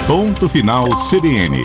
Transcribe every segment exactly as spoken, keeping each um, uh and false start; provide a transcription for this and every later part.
Ponto Final C B N.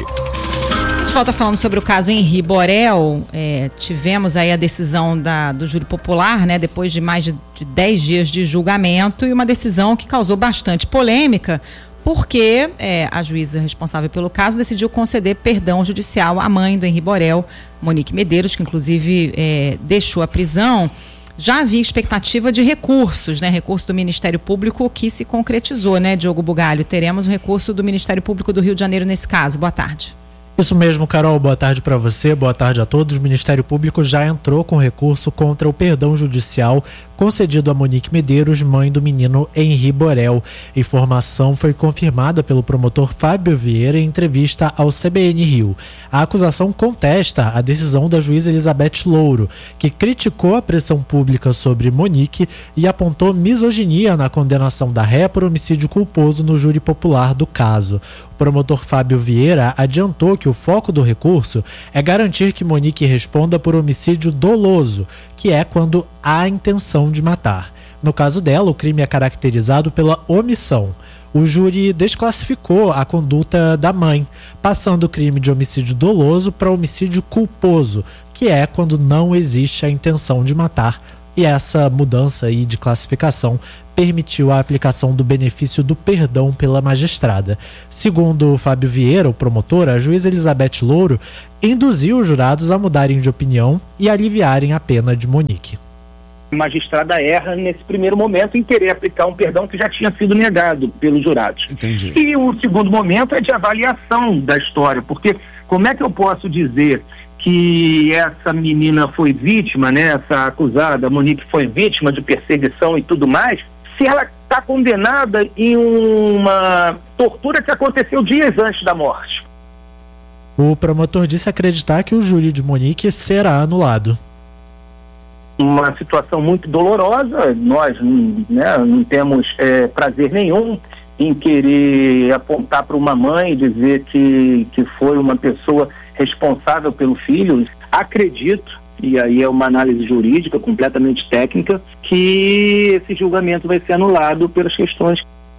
A gente volta falando sobre o caso Henri Borel. É, tivemos aí a decisão da, do júri popular, né, depois de mais de, de dez dias de julgamento, e uma decisão que causou bastante polêmica, porque é, a juíza responsável pelo caso decidiu conceder perdão judicial à mãe do Henri Borel, Monique Medeiros, que inclusive é, deixou a prisão. Já havia expectativa de recursos, né? Recurso do Ministério Público que se concretizou, né, Diogo Bugalho? Teremos um recurso do Ministério Público do Rio de Janeiro nesse caso. Boa tarde. Isso mesmo, Carol. Boa tarde para você, boa tarde a todos. O Ministério Público já entrou com recurso contra o perdão judicial concedido a Monique Medeiros, mãe do menino Henri Borel. A informação foi confirmada pelo promotor Fábio Vieira em entrevista ao C B N Rio. A acusação contesta a decisão da juíza Elizabeth Louro, que criticou a pressão pública sobre Monique e apontou misoginia na condenação da ré por homicídio culposo no júri popular do caso. O promotor Fábio Vieira adiantou que o foco do recurso é garantir que Monique responda por homicídio doloso, que é quando há intenção de matar. No caso dela, o crime é caracterizado pela omissão. O júri desclassificou a conduta da mãe, passando o crime de homicídio doloso para homicídio culposo, que é quando não existe a intenção de matar. E essa mudança aí de classificação permitiu a aplicação do benefício do perdão pela magistrada. Segundo o Fábio Vieira, o promotor, a juíza Elizabeth Louro induziu os jurados a mudarem de opinião e aliviarem a pena de Monique. A magistrada erra nesse primeiro momento em querer aplicar um perdão que já tinha sido negado pelos jurados. Entendi. E o segundo momento é de avaliação da história, porque como é que eu posso dizer que essa menina foi vítima, né, essa acusada, Monique, foi vítima de perseguição e tudo mais, se ela está condenada em uma tortura que aconteceu dias antes da morte? O promotor disse acreditar que o júri de Monique será anulado. Uma situação muito dolorosa, nós, né, não temos é, prazer nenhum em querer apontar para uma mãe e dizer que, que foi uma pessoa responsável pelo filho. Acredito, e aí é uma análise jurídica completamente técnica, que esse julgamento vai ser anulado pelas questões.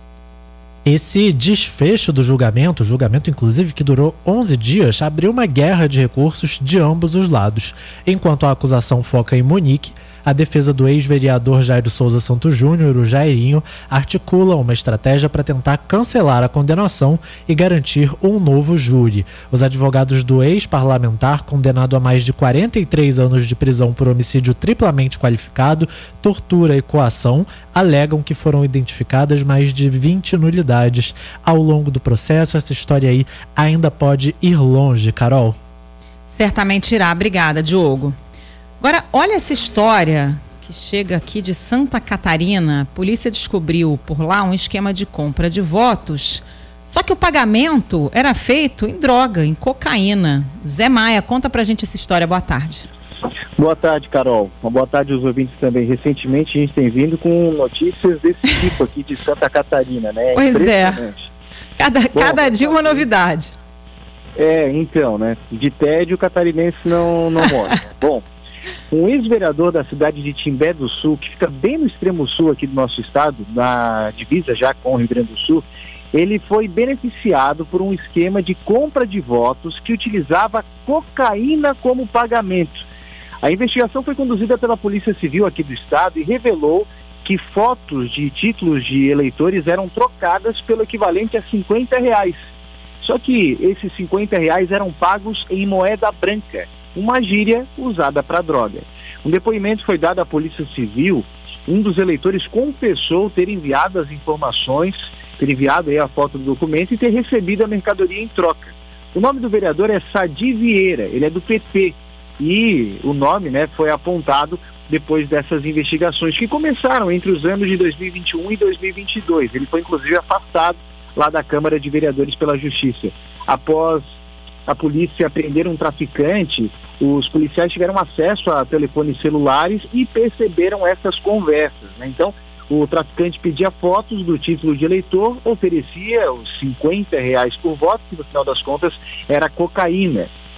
Esse desfecho do julgamento, julgamento inclusive que durou onze dias, abriu uma guerra de recursos de ambos os lados. Enquanto a acusação foca em Monique, a defesa do ex-vereador Jairo Souza Santos Júnior, o Jairinho, articula uma estratégia para tentar cancelar a condenação e garantir um novo júri. Os advogados do ex-parlamentar, condenado a mais de quarenta e três anos de prisão por homicídio triplamente qualificado, tortura e coação, alegam que foram identificadas mais de vinte nulidades. Ao longo do processo, essa história aí ainda pode ir longe, Carol. Certamente irá. Obrigada, Diogo. Agora, olha essa história que chega aqui de Santa Catarina. A polícia descobriu por lá um esquema de compra de votos, só que o pagamento era feito em droga, em cocaína. Zé Maia, conta pra gente essa história. Boa tarde. Boa tarde, Carol. Uma boa tarde aos ouvintes também. Recentemente a gente tem vindo com notícias desse tipo aqui de Santa Catarina, né? Pois é. Cada, Bom, cada dia uma novidade. É, então, né? De tédio o catarinense não, não morre. Bom, um ex-vereador da cidade de Timbé do Sul, que fica bem no extremo sul aqui do nosso estado, na divisa já com o Rio Grande do Sul, ele foi beneficiado por um esquema de compra de votos que utilizava cocaína como pagamento. A investigação foi conduzida pela Polícia Civil aqui do estado e revelou que fotos de títulos de eleitores eram trocadas pelo equivalente a cinquenta reais. Só que esses cinquenta reais eram pagos em moeda branca, uma gíria usada para droga. Um depoimento foi dado à Polícia Civil. Um dos eleitores confessou ter enviado as informações, ter enviado aí a foto do documento e ter recebido a mercadoria em troca. O nome do vereador é Sadi Vieira, ele é do P T, e o nome, né, foi apontado depois dessas investigações que começaram entre os anos de dois mil e vinte e um e dois mil e vinte e dois. Ele foi inclusive afastado lá da Câmara de Vereadores pela Justiça. Após a polícia prender um traficante, os policiais tiveram acesso a telefones celulares e perceberam essas conversas, né? Então, o traficante pedia fotos do título de eleitor, oferecia os cinquenta reais por voto, que no final das contas era cocaína.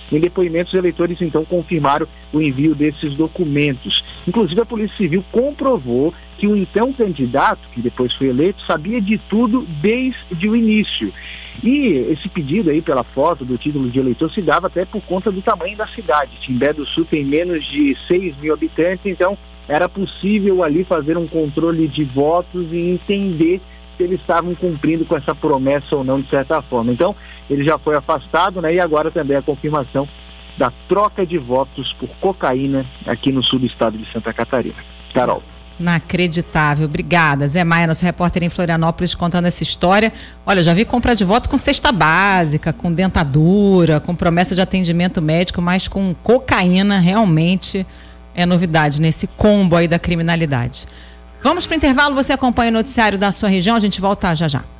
Em depoimentos, os eleitores então confirmaram o envio desses documentos. Inclusive, a Polícia Civil comprovou que o então candidato, que depois foi eleito, sabia de tudo desde o início. E esse pedido aí pela foto do título de eleitor se dava até por conta do tamanho da cidade. Timbé do Sul tem menos de seis mil habitantes, então era possível ali fazer um controle de votos e entender se eles estavam cumprindo com essa promessa ou não, de certa forma. Então, ele já foi afastado, né? E agora também a confirmação da troca de votos por cocaína aqui no sul do estado de Santa Catarina. Carol. Inacreditável. Obrigada. Zé Maia, nosso repórter em Florianópolis, contando essa história. Olha, já vi compra de voto com cesta básica, com dentadura, com promessa de atendimento médico, mas com cocaína realmente é novidade nesse combo aí da criminalidade. Vamos para o intervalo, você acompanha o noticiário da sua região, a gente volta já já.